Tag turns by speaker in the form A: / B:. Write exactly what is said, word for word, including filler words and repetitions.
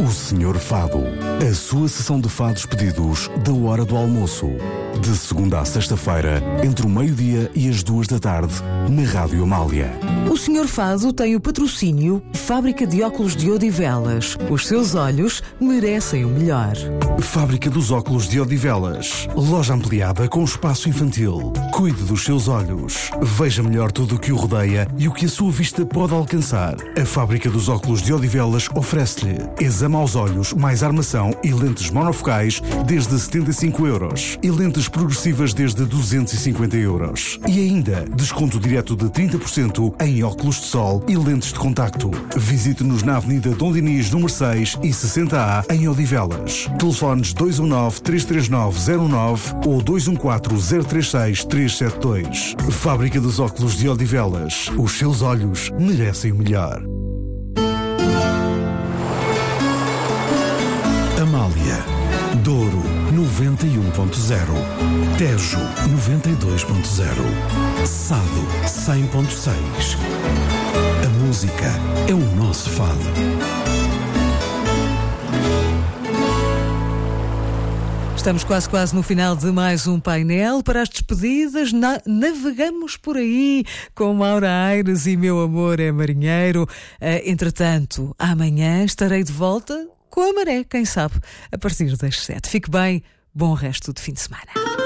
A: O Senhor Fado, a sua sessão de fados pedidos da hora do almoço. De segunda a sexta-feira, entre o meio-dia e as duas da tarde, na Rádio Amália.
B: O Senhor Fado tem o patrocínio Fábrica de Óculos de Odivelas. Os seus olhos merecem o melhor.
A: Fábrica dos Óculos de Odivelas. Loja ampliada com espaço infantil. Cuide dos seus olhos. Veja melhor tudo o que o rodeia e o que a sua vista pode alcançar. A Fábrica dos Óculos de Odivelas oferece-lhe exame aos olhos, mais armação e lentes monofocais desde setenta e cinco euros e lentes progressivas desde duzentos e cinquenta euros. E ainda desconto direto de trinta por cento em óculos de sol e lentes de contacto. Visite-nos na Avenida Dom Dinis, número seis e sessenta A, em Odivelas. Telefones dois um nove, três três nove, zero nove ou dois um quatro, zero três seis, três sete dois. Fábrica dos Óculos de Odivelas. Os seus olhos merecem o melhor.
C: Amália, Douro noventa e um ponto zero, Tejo noventa e dois ponto zero, Sado cem ponto seis. A música é o nosso fado.
B: Estamos quase quase no final de mais um painel. Para as despedidas, na- navegamos por aí com Maura Aires e Meu Amor é Marinheiro. Uh, entretanto, amanhã estarei de volta com a maré, quem sabe, a partir das sete. Fique bem, bom resto de fim de semana.